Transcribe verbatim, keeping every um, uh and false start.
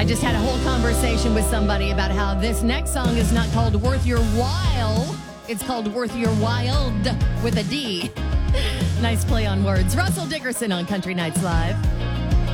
I just had a whole conversation with somebody about how this next song is not called Worth Your While. It's called Worth Your Wild with a D. Nice play on words. Russell Dickerson on Country Nights Live.